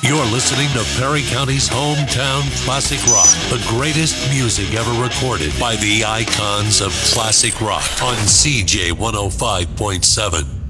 You're listening to Perry County's hometown classic rock, the greatest music ever recorded by the icons of classic rock on CJ 105.7.